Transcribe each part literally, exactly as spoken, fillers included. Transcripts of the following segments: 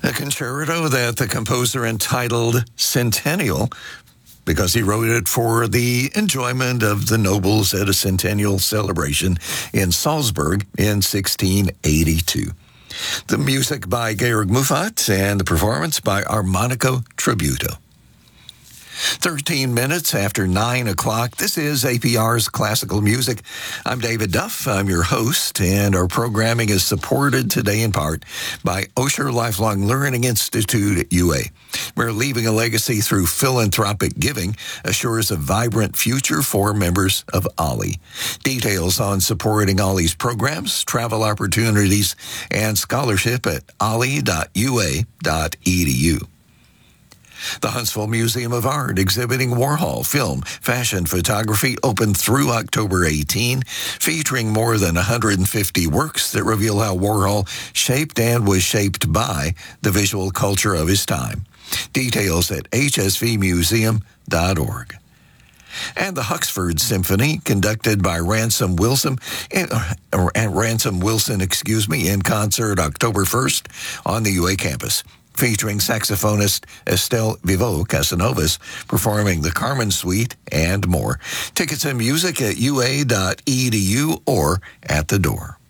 A concerto that the composer entitled Centennial because he wrote it for the enjoyment of the nobles at a centennial celebration in Salzburg in sixteen eighty-two. The music by Georg Muffat and the performance by Armonico Tributo. thirteen minutes after nine o'clock, this is A P R's Classical Music. I'm David Duff. I'm your host, and our programming is supported today in part by Osher Lifelong Learning Institute at U A. We're leaving a legacy through philanthropic giving assures a vibrant future for members of Ollie. Details on supporting Ollie's programs, travel opportunities, and scholarship at ollie dot u a dot e d u. The Huntsville Museum of Art exhibiting Warhol film, fashion photography open through October eighteenth, featuring more than one hundred fifty works that reveal how Warhol shaped and was shaped by the visual culture of his time. Details at h s v museum dot org. And the Huxford Symphony, conducted by Ransom Wilson, uh, Ransom Wilson, excuse me, in concert October first on the U A campus, featuring saxophonist Estelle Vivo Casanovas performing the Carmen Suite and more. Tickets and music at u a dot e d u or at the door.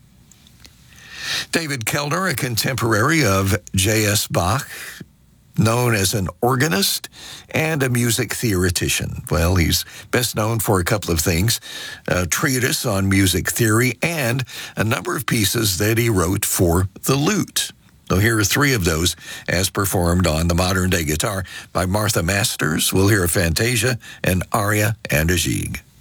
David Kellner, a contemporary of J S Bach, known as an organist and a music theoretician. Well, he's best known for a couple of things, a treatise on music theory and a number of pieces that he wrote for the lute. So here are three of those as performed on the modern-day guitar by Martha Masters. We'll hear a Fantasia, an aria, and a gigue.